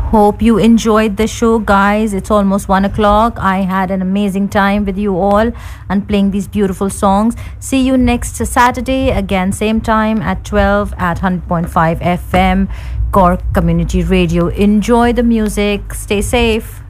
Hope you enjoyed the show, guys. It's almost 1 o'clock. I had an amazing time with you all and playing these beautiful songs. See you next Saturday, again, same time at 12 at 100.5 FM, Cork Community Radio. Enjoy the music. Stay safe.